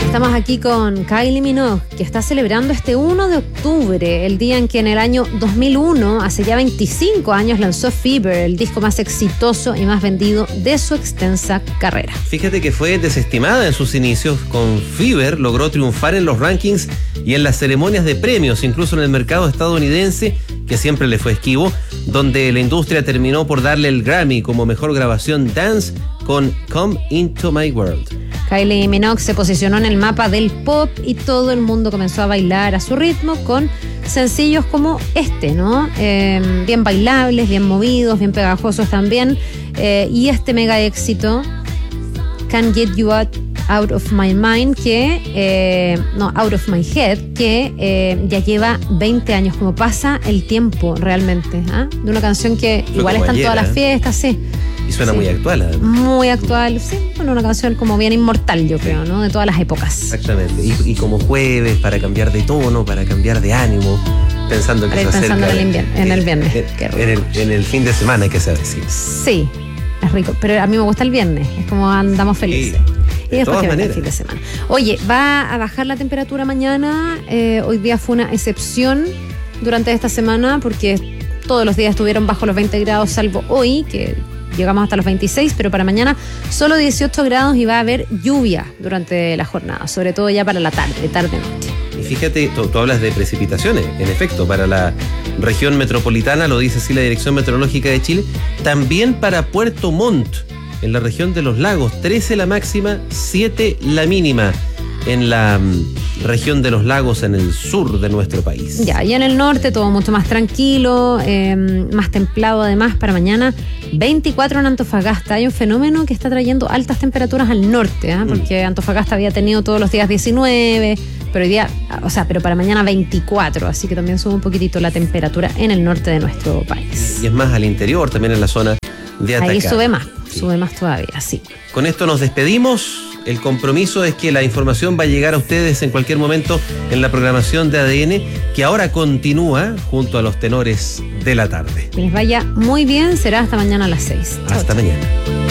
Estamos aquí con Kylie Minogue, que está celebrando este 1 de octubre, el día en que en el año 2001, hace ya 25 años, lanzó Fever, el disco más exitoso y más vendido de su extensa carrera. Fíjate que fue desestimada en sus inicios. Con Fever logró triunfar en los rankings y en las ceremonias de premios, incluso en el mercado estadounidense, que siempre le fue esquivo, donde la industria terminó por darle el Grammy como mejor grabación dance con Come Into My World. Kylie Minogue se posicionó en el mapa del pop y todo el mundo comenzó a bailar a su ritmo con sencillos como este, ¿no? Bien bailables, bien movidos, bien pegajosos también. Y este mega éxito, Can't Get You Out of My Mind, Out of My Head, que ya lleva 20 años, como pasa el tiempo realmente, ¿eh? De una canción que igual está en todas las fiestas, sí. Y suena muy actual, además. Muy actual, sí. Bueno, una canción como bien inmortal, yo creo, ¿no? De todas las épocas. Exactamente. Y como jueves, para cambiar de tono, para cambiar de ánimo, pensando que se acerca. Pensando en el viernes. Qué rico. En el fin de semana, hay que saber, sí. Sí, es rico. Pero a mí me gusta el viernes. Es como andamos felices. Sí, y después que venga el fin de semana. Oye, va a bajar la temperatura mañana. Hoy día fue una excepción durante esta semana porque todos los días estuvieron bajo los 20 grados, salvo hoy, que llegamos hasta los 26, pero para mañana solo 18 grados y va a haber lluvia durante la jornada, sobre todo ya para la tarde-noche. Y fíjate, tú hablas de precipitaciones, en efecto, para la región metropolitana, lo dice así la Dirección Meteorológica de Chile, también para Puerto Montt, en la región de los lagos, 13 la máxima, 7 la mínima, en la región de los lagos en el sur de nuestro país. Ya, y en el norte todo mucho más tranquilo, más templado además para mañana. 24 en Antofagasta. Hay un fenómeno que está trayendo altas temperaturas al norte, porque Antofagasta había tenido todos los días 19, pero hoy día, pero para mañana 24, así que también sube un poquitito la temperatura en el norte de nuestro país. Y es más al interior, también en la zona de Atacama. Ahí sube más todavía, sí. Con esto nos despedimos. El compromiso es que la información va a llegar a ustedes en cualquier momento en la programación de ADN, que ahora continúa junto a los tenores de la tarde. Que les vaya muy bien, será hasta mañana a las 6. Hasta mañana.